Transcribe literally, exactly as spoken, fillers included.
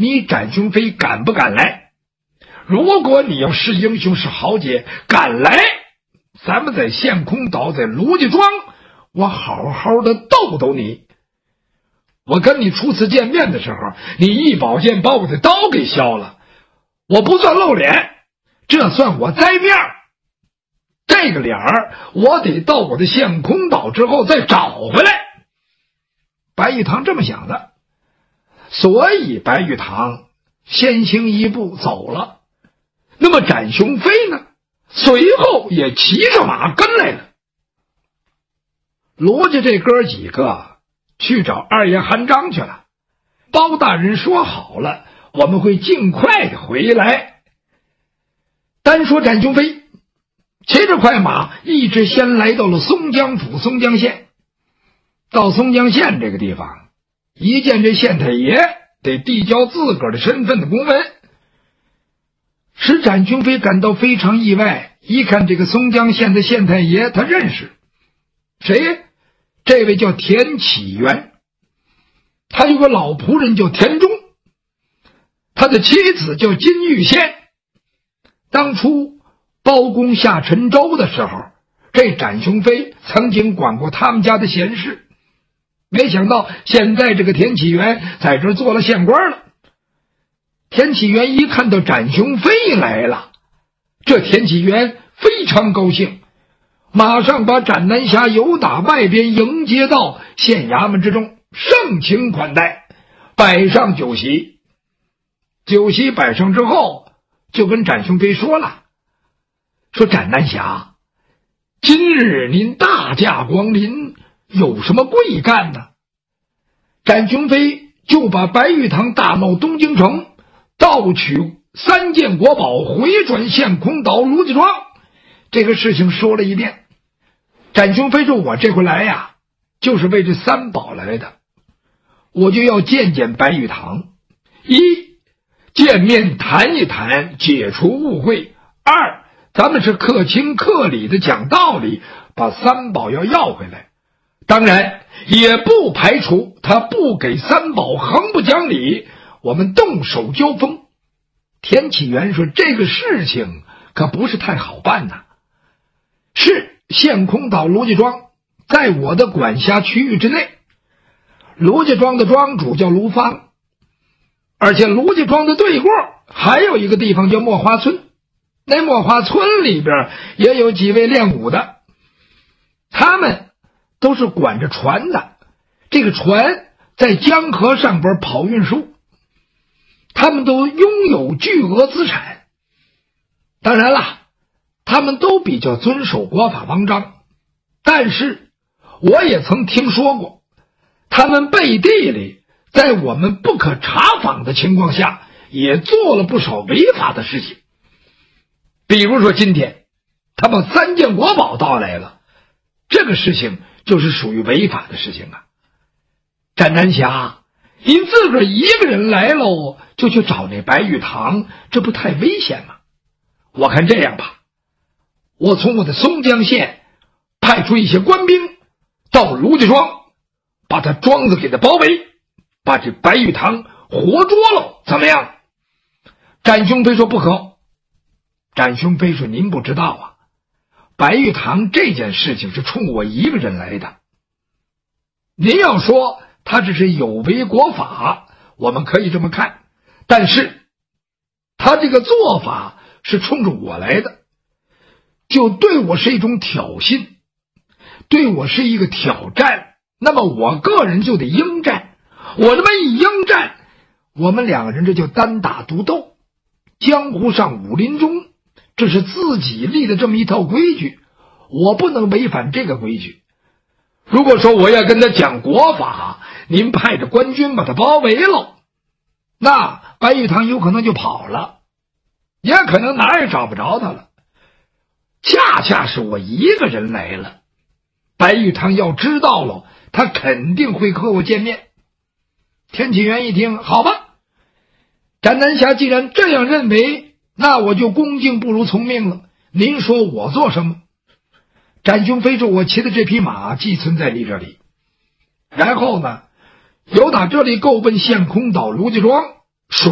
你展雄飞敢不敢来？如果你要是英雄是豪杰，敢来，咱们在陷空岛，在卢家庄，我好好的逗逗你。我跟你初次见面的时候，你一宝剑把我的刀给削了，我不算露脸，这算我栽面儿。这个脸儿我得到我的陷空岛之后再找回来。白玉堂这么想的，所以白玉堂先行一步走了。那么展雄飞呢，随后也骑着马跟来了。罗家这哥几个去找二爷韩章去了，包大人说好了，我们会尽快的回来。单说展雄飞骑着快马，一直先来到了松江府松江县。到松江县这个地方，一见这县太爷得递交自个儿的身份的公文，使展雄飞感到非常意外。一看这个松江县的县太爷，他认识谁？这位叫田启元，他有个老仆人叫田中，他的妻子叫金玉仙。当初包公下陈州的时候，这展雄飞曾经管过他们家的闲事，没想到现在这个田启元在这做了县官了。田启元一看到展雄飞来了，这田启元非常高兴，马上把展南侠由打外边迎接到县衙门之中，盛情款待，摆上酒席。酒席摆上之后，就跟展雄飞说了，说展南侠，今日您大驾光临，有什么贵干呢？展雄飞就把白玉堂大闹东京城，盗取三件国宝，回转陷空岛卢家庄，这个事情说了一遍。展雄飞说，我这回来呀，就是为这三宝来的，我就要见见白玉堂。一，见面谈一谈，解除误会；二，咱们是客情客理的讲道理，把三宝要要回来。当然也不排除他不给三宝横不讲理，我们动手交锋。田启元说，这个事情可不是太好办呐。是陷空岛卢家庄在我的管辖区域之内，卢家庄的庄主叫卢芳，而且卢家庄的对过还有一个地方叫墨花村，那墨花村里边也有几位练武的，他们都是管着船的，这个船在江河上边跑运输，他们都拥有巨额资产。当然了，他们都比较遵守国法王章，但是我也曾听说过，他们背地里在我们不可查访的情况下，也做了不少违法的事情。比如说今天他把三件国宝盗来了，这个事情就是属于违法的事情啊。展南侠，您自个儿一个人来喽，就去找那白玉堂，这不太危险吗？我看这样吧，我从我的松江县派出一些官兵到卢家庄，把他庄子给他包围，把这白玉堂活捉了，怎么样？展雄飞说不可。展雄飞说，您不知道啊，白玉堂这件事情是冲我一个人来的。您要说他只是有违国法，我们可以这么看，但是他这个做法是冲着我来的，就对我是一种挑衅，对我是一个挑战，那么我个人就得应战。我这么一应战，我们两个人这就单打独斗。江湖上武林中，这是自己立的这么一套规矩，我不能违反这个规矩。如果说我要跟他讲国法，您派着官军把他包围了，那白玉堂有可能就跑了，也可能哪儿也找不着他了。恰恰是我一个人来了，白玉堂要知道了，他肯定会和我见面。田启元一听，好吧，展南侠既然这样认为，那我就恭敬不如从命了，您说我做什么？展雄飞说，我骑的这匹马寄存在你这里，然后呢，由打这里够奔陷空岛卢家庄，